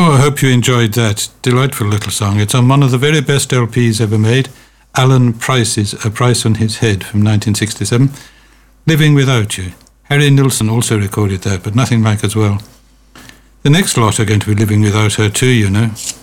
Oh, I hope you enjoyed that delightful little song. It's on one of the very best LPs ever made, Alan Price's A Price on His Head from 1967, Living Without You. Harry Nilsson also recorded that, but nothing like as well. The next lot are going to be living without her too, you know.